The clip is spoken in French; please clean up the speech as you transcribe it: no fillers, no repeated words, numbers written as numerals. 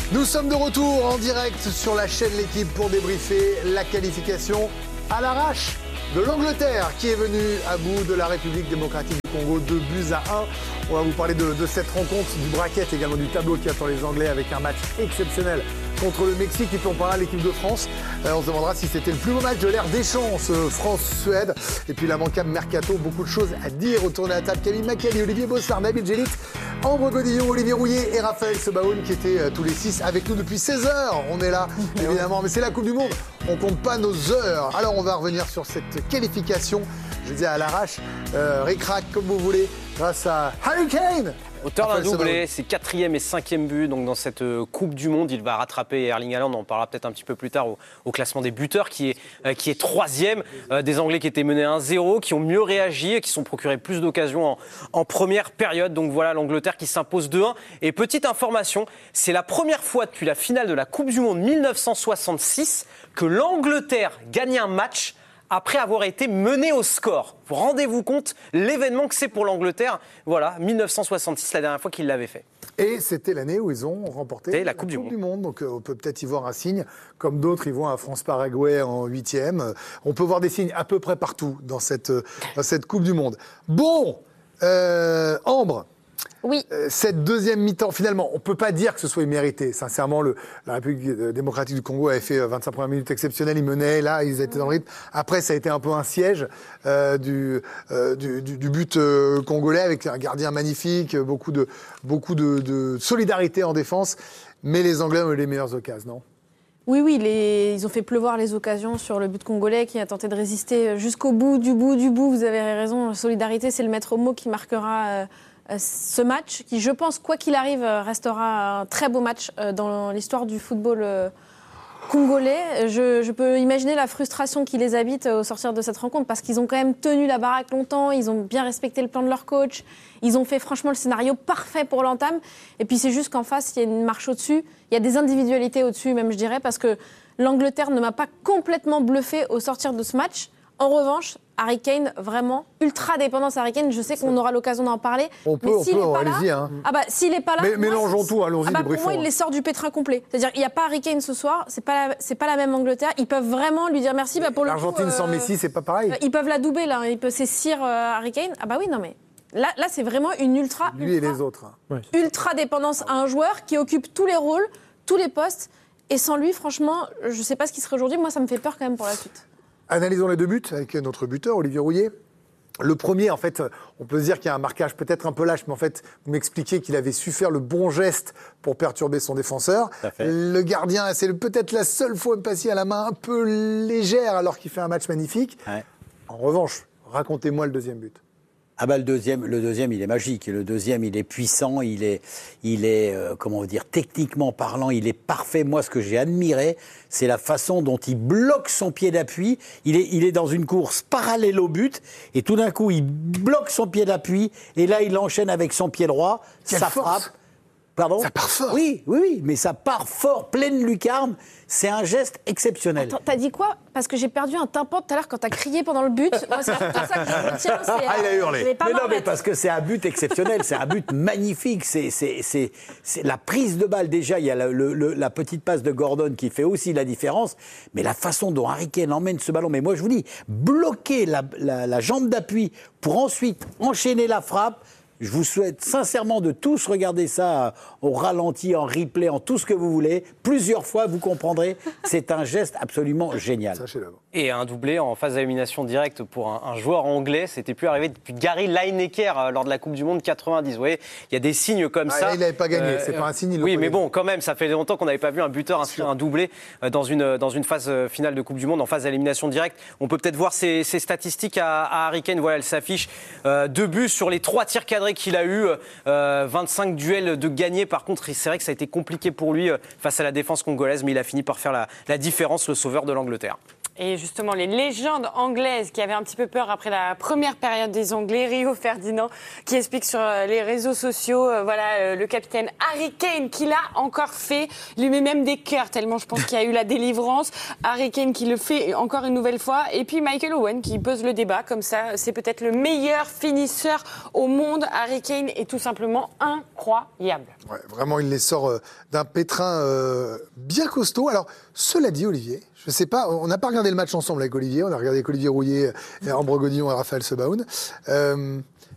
Nous sommes de retour en direct sur la chaîne L'Équipe pour débriefer la qualification à l'arrache de l'Angleterre qui est venue à bout de la République démocratique du Congo, 2-1. On va vous parler de cette rencontre, du bracket également du tableau qui attend les Anglais avec un match exceptionnel contre le Mexique. Et puis on parlera de l'équipe de France. On se demandera si c'était le plus beau match de l'ère Deschamps, ce France-Suède. Et puis l'immanquable Mercato, beaucoup de choses à dire autour de la table. Camille Macali, Olivier Bossard, Nabil Djellit, Ambre Godillon, Olivier Rouillet et Raphaël Sebaoun qui étaient tous les 6 avec nous depuis 16 heures. On est là, évidemment, mais c'est la Coupe du Monde. On compte pas nos heures. Alors on va revenir sur cette qualification, je dis à l'arrache, ric-rac comme vous voulez, grâce à Harry Kane. Auteur d'un doublé, c'est 4e et 5e but donc dans cette Coupe du Monde. Il va rattraper Erling Haaland, on en parlera peut-être un petit peu plus tard au classement des buteurs, qui est 3e. Des Anglais qui étaient menés 1-0, qui ont mieux réagi, qui se sont procurés plus d'occasions en première période. Donc voilà l'Angleterre qui s'impose 2-1. Et petite information, c'est la première fois depuis la finale de la Coupe du Monde 1966 que l'Angleterre gagne un match après avoir été mené au score. Vous rendez-vous compte l'événement que c'est pour l'Angleterre? Voilà, 1966, la dernière fois qu'ils l'avaient fait. Et c'était l'année où ils ont remporté la Coupe du Monde. Donc on peut peut-être y voir un signe, comme d'autres y voient un France-Paraguay en 8e. On peut voir des signes à peu près partout dans cette Coupe du Monde. Bon, Ambre. Oui. Cette deuxième mi-temps, finalement, on ne peut pas dire que ce soit immérité. Sincèrement, la République démocratique du Congo avait fait 25 premières minutes exceptionnelles. Ils menaient, là, ils étaient dans le rythme. Après, ça a été un peu un siège du but congolais avec un gardien magnifique, beaucoup de solidarité en défense. Mais les Anglais ont eu les meilleures occasions, non ? Oui, ils ont fait pleuvoir les occasions sur le but congolais qui a tenté de résister jusqu'au bout du bout. Vous avez raison, solidarité, c'est le maître mot qui marquera ce match, qui, je pense, quoi qu'il arrive, restera un très beau match dans l'histoire du football congolais. Je peux imaginer la frustration qui les habite au sortir de cette rencontre, parce qu'ils ont quand même tenu la baraque longtemps, ils ont bien respecté le plan de leur coach, ils ont fait franchement le scénario parfait pour l'entame. Et puis c'est juste qu'en face, il y a une marche au-dessus, il y a des individualités au-dessus même, je dirais, parce que l'Angleterre ne m'a pas complètement bluffé au sortir de ce match. En revanche, Harry Kane, vraiment, ultra dépendance Harry Kane. Je sais qu'on aura l'occasion d'en parler. On peut, allez-y. Hein. Ah bah, s'il n'est pas là... Mais mélangeons tout, allons-y, pour moi, il les sort du pétrin complet. C'est-à-dire, il n'y a pas Harry Kane ce soir, c'est pas la même Angleterre. Ils peuvent vraiment lui dire merci. Pour l'Argentine sans Messi, c'est pas pareil. Ils peuvent la doubler, là. C'est Sir Harry Kane. Ah bah oui, non mais... Là, c'est vraiment une ultra et les autres. Ultra dépendance à un joueur qui occupe tous les rôles, tous les postes. Et sans lui, franchement, je ne sais pas ce qui serait aujourd'hui. Moi, ça me fait peur quand même pour la suite. Analysons les deux buts avec notre buteur, Olivier Rouillet. Le premier, en fait, on peut se dire qu'il y a un marquage peut-être un peu lâche, mais en fait, vous m'expliquiez qu'il avait su faire le bon geste pour perturber son défenseur. Le gardien, c'est peut-être la seule fois passé à la main un peu légère alors qu'il fait un match magnifique. Ouais. En revanche, racontez-moi le deuxième but. Ah bah le deuxième, il est magique. Le deuxième, il est puissant, il est, comment dire, techniquement parlant, il est parfait. Moi, ce que j'ai admiré, c'est la façon dont il bloque son pied d'appui. Il est dans une course parallèle au but, et tout d'un coup, il bloque son pied d'appui, et là, il enchaîne avec son pied droit. Ça frappe. Pardon ? Ça part fort. Oui, mais ça part fort, pleine lucarne. C'est un geste exceptionnel. Attends, t'as dit quoi ? Parce que j'ai perdu un tympan tout à l'heure quand t'as crié pendant le but. Moi, c'est pour ça que je retiens. Il a hurlé. Mais parce que c'est un but exceptionnel, c'est un but magnifique. C'est la prise de balle. Déjà, il y a la petite passe de Gordon qui fait aussi la différence. Mais la façon dont Harry Kane emmène ce ballon, mais moi je vous dis, bloquer la jambe d'appui pour ensuite enchaîner la frappe. Je vous souhaite sincèrement de tous regarder ça au ralenti, en replay, en tout ce que vous voulez. Plusieurs fois, vous comprendrez. C'est un geste absolument génial. Et un doublé en phase d'élimination directe pour un joueur anglais. C'était plus arrivé depuis Gary Lineker lors de la Coupe du Monde 90. Vous voyez, il y a des signes comme ça. Il n'avait pas gagné, c'est pas un signe. Oui, mais bon, quand même, ça fait longtemps qu'on n'avait pas vu un buteur inscrire un doublé dans une phase finale de Coupe du Monde, en phase d'élimination directe. On peut peut-être voir ces statistiques à Harry Kane. Voilà, elles s'affichent. 2 buts sur les 3 tirs cadrés qu'il a eu, 25 duels de gagnés. Par contre, c'est vrai que ça a été compliqué pour lui face à la défense congolaise, mais il a fini par faire la différence, le sauveur de l'Angleterre. Et justement, les légendes anglaises qui avaient un petit peu peur après la première période des Anglais, Rio Ferdinand, qui explique sur les réseaux sociaux, le capitaine Harry Kane qui l'a encore fait, lui met même des cœurs tellement je pense qu'il y a eu la délivrance. Harry Kane qui le fait encore une nouvelle fois. Et puis Michael Owen qui pose le débat comme ça, c'est peut-être le meilleur finisseur au monde. Harry Kane est tout simplement incroyable. Ouais, vraiment, il les sort d'un pétrin bien costaud. Alors, cela dit, Olivier, je ne sais pas, on n'a pas regardé le match ensemble avec Olivier, on a regardé avec Olivier Rouillet, Ambre Godillon et Raphaël Sebaoun.